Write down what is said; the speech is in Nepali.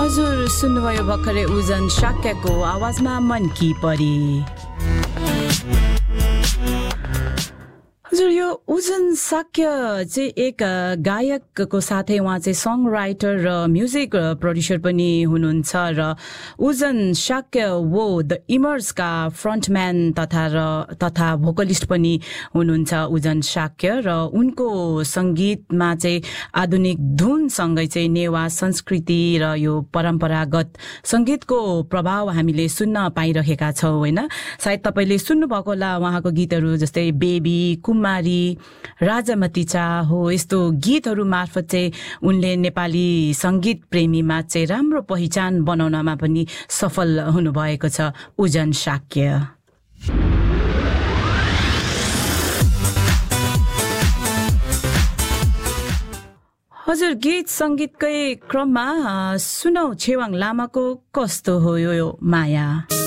हजुर सुन्नुभयो भर्खरै उजन शाक्यको आवाजमा मन की परी। हजुर यो उजन शाक्य चाहिँ एक गायकको साथै उहाँ चाहिँ सङ राइटर र म्युजिक प्रोड्युसर पनि हुनुहुन्छ र उजन शाक्य वो द इमर्सका फ्रन्टम्यान तथा भोकलिस्ट पनि हुनुहुन्छ उजन शाक्य र उनको संगीतमा चाहिँ आधुनिक धुनसँगै चाहिँ नेवा संस्कृति र यो परम्परागत संगीतको प्रभाव हामीले सुन्न पाइरहेका छौं हैन। सायद तपाईले सुन्नु भएको होला उहाँको गीतहरू जस्तै बेबी, कुमारी, राजामती चा हो यस्तो गीतहरू मार्फत चाहिँ उनले नेपाली संगीत प्रेमीमा चाहिँ राम्रो पहिचान बनाउनमा पनि सफल हुनुभएको छ उजन शाक्य। हजुर गीत संगीतकै क्रममा सुनौ छेवाङ लामाको कस्तो हो यो माया।